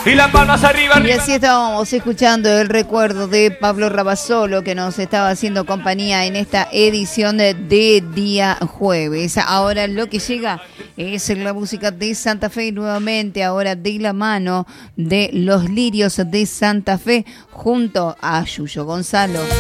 Y las palmas arriba, Y arriba. así estábamos escuchando el recuerdo de Pablo Rabasolo, que nos estaba haciendo compañía en esta edición de día jueves. Ahora lo que llega es la música de Santa Fe nuevamente, ahora de la mano de los Lirios de Santa Fe junto a Yuyo Gonzalo.